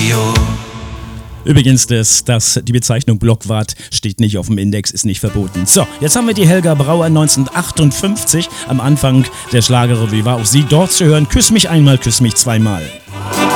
Radio. Übrigens, die Bezeichnung Blockwart steht nicht auf dem Index, ist nicht verboten. So, jetzt haben wir die Helga Brauer 1958 am Anfang der Schlagerrevue. War auch sie dort zu hören. Küss mich einmal, küss mich zweimal.